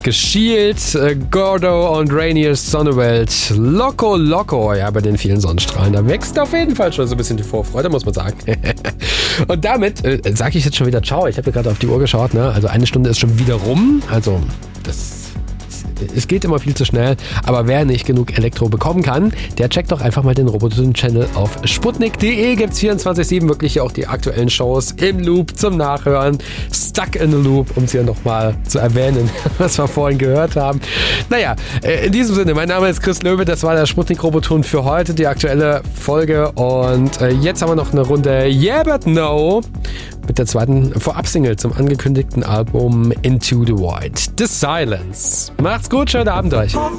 Geschielt, Gordo und Rainiers Sonnenwelt, Loco Loco, ja, bei den vielen Sonnenstrahlen, da wächst auf jeden Fall schon so ein bisschen die Vorfreude, muss man sagen. Und damit sage ich jetzt schon wieder Ciao, ich habe gerade auf die Uhr geschaut, ne? Also eine Stunde ist schon wieder rum, also es geht immer viel zu schnell, aber wer nicht genug Elektro bekommen kann, der checkt doch einfach mal den Roboton-Channel auf sputnik.de. Gibt's 24/7 wirklich auch die aktuellen Shows im Loop zum Nachhören. Stuck in the Loop, um es hier nochmal zu erwähnen, was wir vorhin gehört haben. Naja, in diesem Sinne, mein Name ist Chris Löwe, das war der Sputnik-Roboton für heute, die aktuelle Folge. Und jetzt haben wir noch eine Runde Yeah But No mit der zweiten Vorab-Single zum angekündigten Album Into the Void, The Silence. Macht's gut, schönen Abend euch.